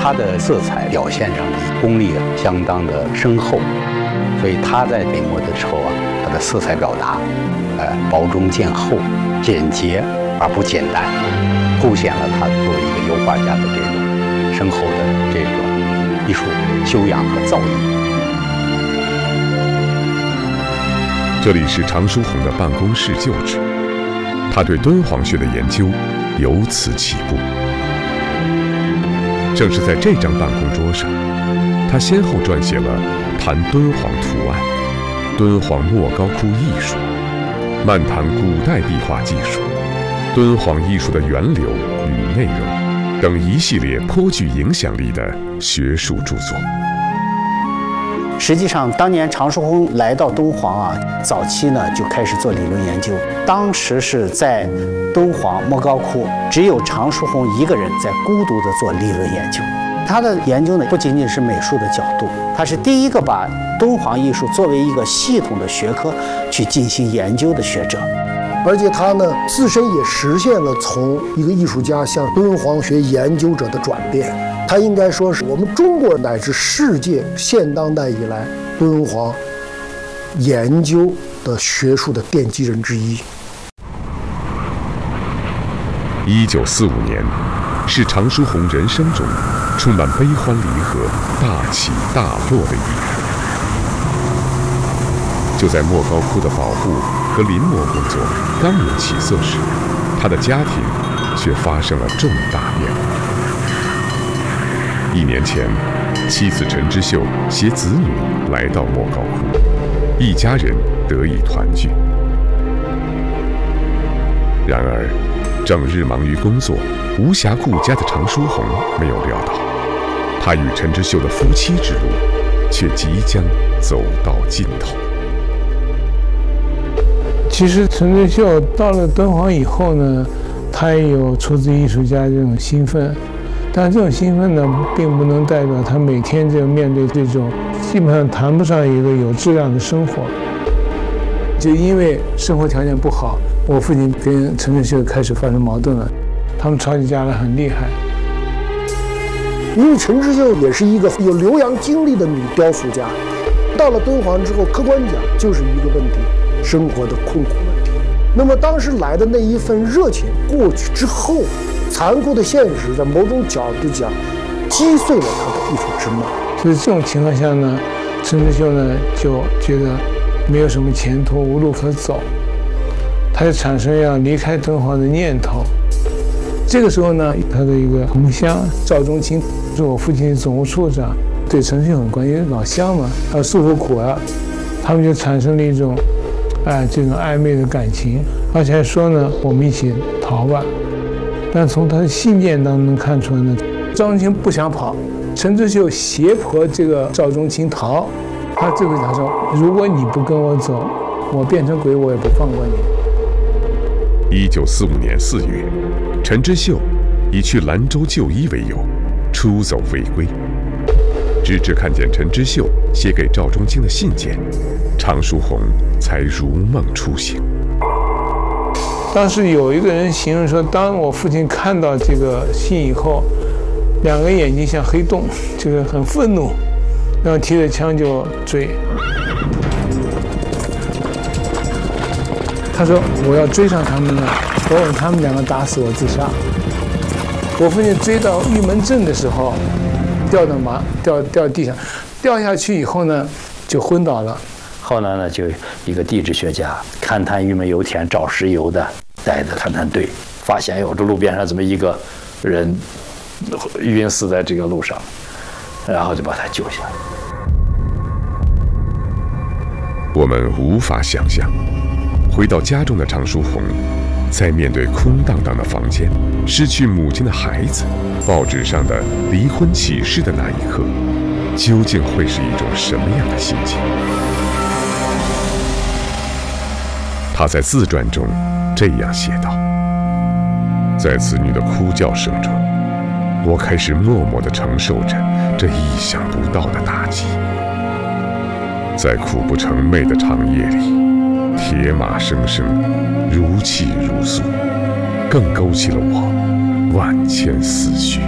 他的色彩表现上功力相当的深厚，所以他在临摹的时候啊，他的色彩表达，薄中见厚，简洁而不简单，凸显了他作为一个油画家的这种深厚的这种艺术修养和造诣。 这里是常书鸿的办公室旧址，他对敦煌学的研究由此起步。正是在这张办公桌上，他先后撰写了《谈敦煌图案》《敦煌莫高窟艺术》《漫谈古代壁画技术》《敦煌艺术的源流与内容》等一系列颇具影响力的学术著作。 实际上，当年常书鸿来到敦煌啊，早期呢就开始做理论研究。当时是在敦煌莫高窟，只有常书鸿一个人在孤独地做理论研究。他的研究呢，不仅仅是美术的角度，他是第一个把敦煌艺术作为一个系统的学科去进行研究的学者。 而且他呢，自身也实现了从一个艺术家向敦煌学研究者的转变。他应该说是我们中国乃至世界现当代以来敦煌研究的学术的奠基人之一。 1945年，是常书鸿人生中充满悲欢离合、大起大落的一年。就在莫高窟的保护和临摹工作刚有起色时，他的家庭却发生了重大变化。1年前，妻子陈之秀携子女来到莫高窟，一家人得以团聚。然而，整日忙于工作、无暇顾家的常书鸿没有料到，他与陈之秀的夫妻之路却即将走到尽头。 其实陈之秀到了敦煌以后呢，他也有出自艺术家这种兴奋，但这种兴奋呢，并不能代表他每天就面对这种基本上谈不上一个有质量的生活。就因为生活条件不好，我父亲跟陈之秀开始发生矛盾了，他们吵起架来很厉害。 因为陈之秀也是一个有留洋经历的女雕塑家，到了敦煌之后，客观讲就是一个问题。生活的困苦问题。那么当时来的那一份热情过去之后，残酷的现实在某种角度讲击碎了他的艺术之梦。 所以这种情况下呢，陈之秀呢就觉得没有什么前途，无路可走，他就产生要离开敦煌的念头。这个时候呢，他的一个同乡赵中清是我父亲的总务处长，对陈之秀很关心，老乡嘛，诉苦苦啊，他们就产生了一种这种暧昧的感情，而且还说呢，我们一起逃吧。但从他的信件当中能看出来呢，赵中清不想跑，陈之秀胁迫这个赵中清逃。他最后他说，如果你不跟我走，我变成鬼我也不放过你。 1945年4月，陈之秀以去兰州就医为由出走未归，直至看见陈之秀写给赵中清的信件，常书鸿才如梦初醒。 当时有一个人形容说，当我父亲看到这个信以后，两个眼睛像黑洞，就是很愤怒，然后提着枪就追。他说我要追上他们了，我让他们两个打死我自杀。我父亲追到玉门镇的时候，掉地上，掉下去以后呢，就昏倒了。 后来呢，就一个地质学家勘探玉门油田找石油的，带着勘探队，发现这路边上怎么一个人晕死在这个路上，然后就把他救下来。 我们无法想象，回到家中的常书鸿，在面对空荡荡的房间、失去母亲的孩子、报纸上的离婚启事的那一刻，究竟会是一种什么样的心情？他在自传中这样写道：在子女的哭叫声中，我开始默默地承受着这意想不到的打击。在苦不成寐的长夜里，铁马声声，如泣如诉，更勾起了我万千思绪。